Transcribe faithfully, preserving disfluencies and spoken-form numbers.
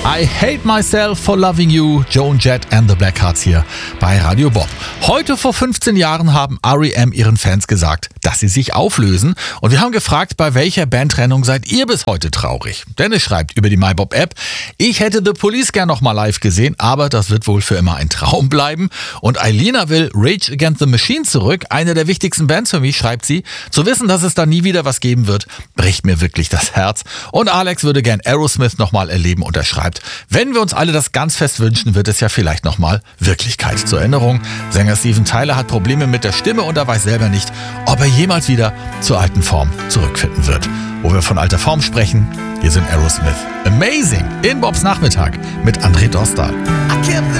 I Hate Myself for Loving You, Joan Jett and the Blackhearts hier bei Radio Bob. Heute vor fünfzehn Jahren haben R E M ihren Fans gesagt, dass sie sich auflösen. Und wir haben gefragt, bei welcher Bandtrennung seid ihr bis heute traurig? Dennis schreibt über die MyBob-App, ich hätte The Police gern noch mal live gesehen, aber das wird wohl für immer ein Traum bleiben. Und Eilina will Rage Against the Machine zurück, eine der wichtigsten Bands für mich, schreibt sie. Zu wissen, dass es da nie wieder was geben wird, bricht mir wirklich das Herz. Und Alex würde gern Aerosmith noch mal erleben und er schreibt, wenn wir uns alle das ganz fest wünschen, wird es ja vielleicht nochmal Wirklichkeit. Zur Erinnerung, Sänger Steven Tyler hat Probleme mit der Stimme und er weiß selber nicht, ob er jemals wieder zur alten Form zurückfinden wird. Wo wir von alter Form sprechen, hier sind Aerosmith. Amazing in Bobs Nachmittag mit André Dostal.